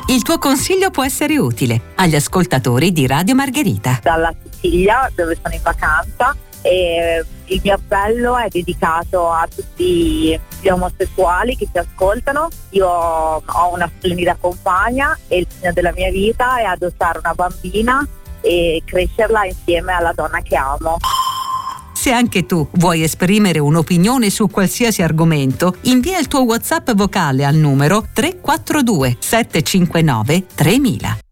Il tuo consiglio può essere utile agli ascoltatori di Radio Margherita. Dalla Sicilia, dove sono in vacanza, e il mio appello è dedicato a tutti gli omosessuali che ci ascoltano. Io ho una splendida compagna e il sogno della mia vita è adottare una bambina e crescerla insieme alla donna che amo. Se anche tu vuoi esprimere un'opinione su qualsiasi argomento, invia il tuo WhatsApp vocale al numero 342 759 3000.